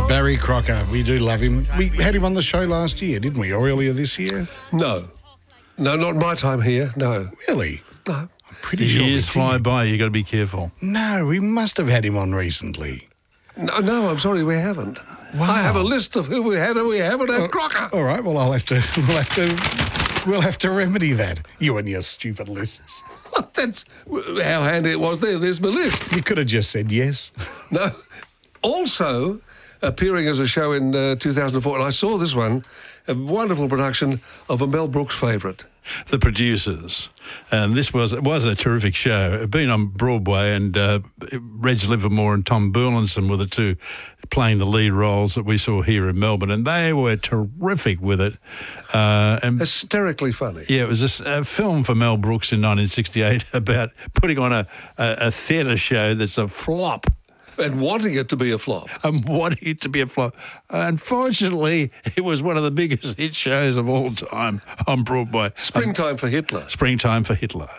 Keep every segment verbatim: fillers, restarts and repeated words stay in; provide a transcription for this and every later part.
Barry Crocker, we do love him. We had him on the show last year, didn't we, or earlier this year? No. No, not my time here, no. Really? No. I'm pretty The sure we years did. fly by, you got to be careful. No, we must have had him on recently. No, no, I'm sorry, we haven't. Wow. I have a list of who we had and we haven't had Crocker. All right, well, I'll have to, we'll have to, we'll have to remedy that. You and your stupid lists. That's how handy it was there. There's my list. You could have just said yes. No. Also, appearing as a show in uh, two thousand four, and I saw this one, a wonderful production of a Mel Brooks favourite. The Producers, and this was it was a terrific show. It had been on Broadway, and uh, Reg Livermore and Tom Burlinson were the two playing the lead roles that we saw here in Melbourne, and they were terrific with it. Uh, and Hysterically funny. yeah, it was a, s- a film for Mel Brooks in nineteen sixty-eight about putting on a, a, a theatre show that's a flop. And wanting it to be a flop. And wanting it to be a flop. Unfortunately, it was one of the biggest hit shows of all time on Broadway. Springtime for Hitler. Springtime for Hitler.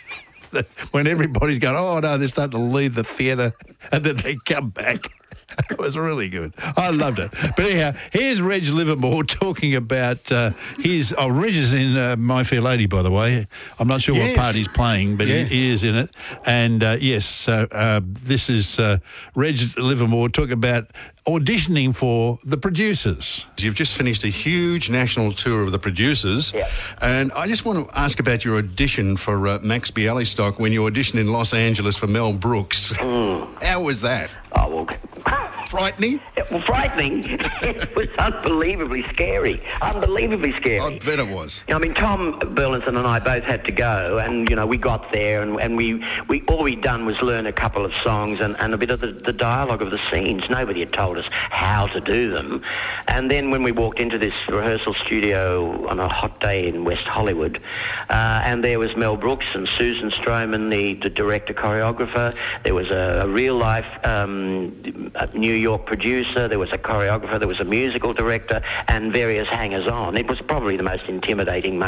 When everybody's going, oh, no, they're starting to leave the theatre, and then they come back. It was really good. I loved it. But anyhow, here's Reg Livermore talking about uh, his... Oh, Reg is in uh, My Fair Lady, by the way. I'm not sure Yes. what part he's playing, but Yeah. he, he is in it. And, uh, yes, so uh, this is uh, Reg Livermore talking about auditioning for The Producers. You've just finished a huge national tour of The Producers. Yeah. And I just want to ask about your audition for uh, Max Bialystock when you auditioned in Los Angeles for Mel Brooks. Mm. How was that? Oh, well, Frightening? it was frightening. It was unbelievably scary. Unbelievably scary. I bet it was. I mean, Tom Burlinson and I both had to go, and you know, we got there, and, and we, we all we'd done was learn a couple of songs and, and a bit of the, the dialogue of the scenes. Nobody had told us how to do them. And then when we walked into this rehearsal studio on a hot day in West Hollywood, uh, and there was Mel Brooks and Susan Stroman, the, the director choreographer. There was a, a real life um, a New York producer. There was a choreographer. There was a musical director, and various hangers on. It was probably the most intimidating